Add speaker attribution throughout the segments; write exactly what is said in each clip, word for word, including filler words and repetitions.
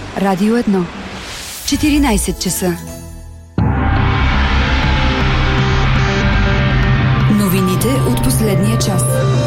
Speaker 1: Радио едно. четиринайсет часа. Новините от последния час.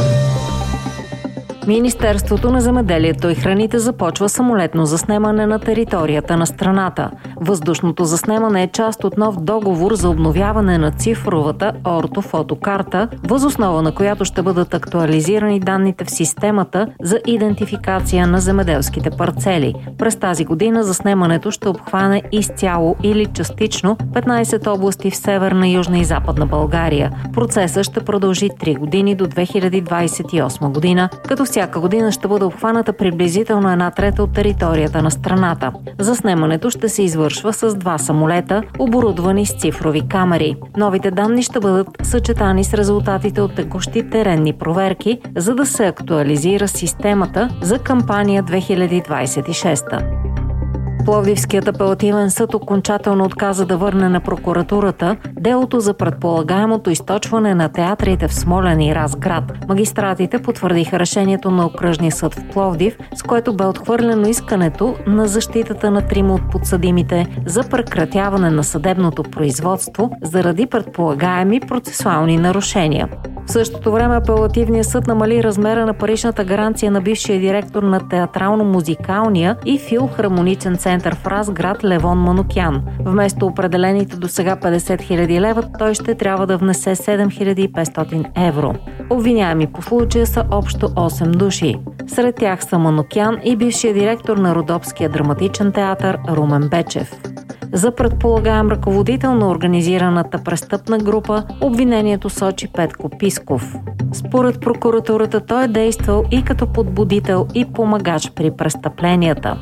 Speaker 2: Министерството на земеделието и храните започва самолетно заснемане на територията на страната. Въздушното заснемане е част от нов договор за обновяване на цифровата ортофотокарта, въз основа на която ще бъдат актуализирани данните в системата за идентификация на земеделските парцели. През тази година заснемането ще обхване изцяло или частично петнайсет области в Северна, Южна и Западна България. Процесът ще продължи три години до две хиляди двайсет и осма година, като всяка година ще бъде обхваната приблизително една трета от територията на страната. Заснемането ще се извършва с два самолета, оборудвани с цифрови камери. Новите данни ще бъдат съчетани с резултатите от текущи теренни проверки, за да се актуализира системата за кампания две хиляди двайсет и шеста. Пловдивският апелативен съд окончателно отказа да върне на прокуратурата делото за предполагаемото източване на театрите в Смолян и Разград. Магистратите потвърдиха решението на окръжния съд в Пловдив, с което бе отхвърлено искането на защитата на трима от подсъдимите за прекратяване на съдебното производство заради предполагаеми процесуални нарушения. В същото време апелативният съд намали размера на паричната гаранция на бившия директор на театрално-музикалния и филхармоничен център в Разград Левон Манукян. Вместо определените до сега петдесет хиляди лева, той ще трябва да внесе седем хиляди и петстотин евро. Обвиняеми по случая са общо осем души. Сред тях са Манукян и бившия директор на Родопския драматичен театър Румен Бечев. За предполагаем ръководител на организираната престъпна група, обвинението сочи Петко Писков. Според прокуратурата той е действал и като подбудител и помагач при престъпленията.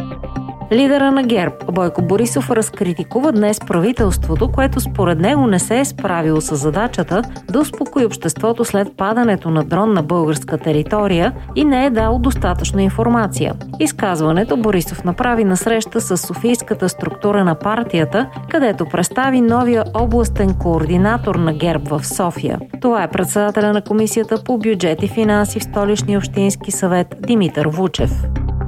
Speaker 2: Лидера на ГЕРБ Бойко Борисов разкритикува днес правителството, което според него не се е справило с задачата да успокои обществото след падането на дрон на българска територия и не е дал достатъчно информация. Изказването Борисов направи на среща с софийската структура на партията, където представи новия областен координатор на ГЕРБ в София. Това е председателя на Комисията по бюджет и финанси в Столичния общински съвет Димитър Вучев.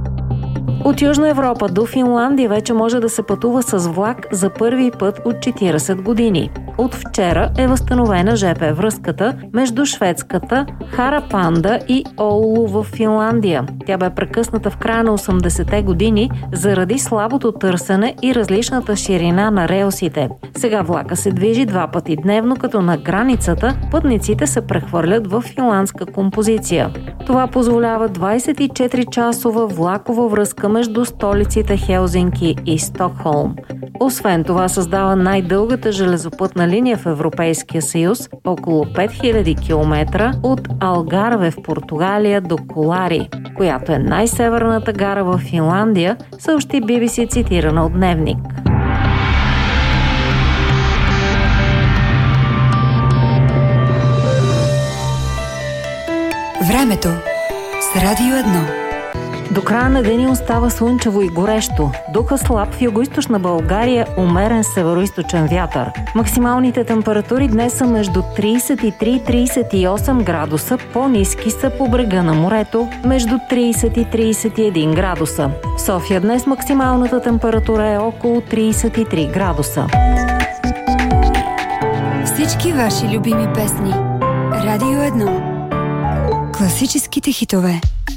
Speaker 2: От Южна Европа до Финландия вече може да се пътува с влак за първи път от четирийсет години. От вчера е възстановена жп връзката между шведската Харапанда и Оулу в Финландия. Тя бе прекъсната в края на осемдесетте години заради слабото търсене и различната ширина на релсите. Сега влака се движи два пъти дневно, като на границата пътниците се прехвърлят в финландска композиция. Това позволява двайсет и четири часова влакова връзка между столиците Хелзинки и Стокхолм. Освен това създава най-дългата железопътна линия в Европейския съюз, около пет хиляди километра от Алгарве в Португалия до Колари, която е най-северната гара в Финландия, съобщи Би Би Си цитирана от Дневник.
Speaker 1: Времето с Радио едно.
Speaker 2: До края на деня остава слънчево и горещо. Духа слаб в югоизточна България, умерен североизточен вятър. Максималните температури днес са между трийсет и три и трийсет и осем градуса, по-ниски са по брега на морето, между трийсет и трийсет и един градуса. В София днес максималната температура е около трийсет и три градуса.
Speaker 1: Всички ваши любими песни. Радио едно. Класическите хитове.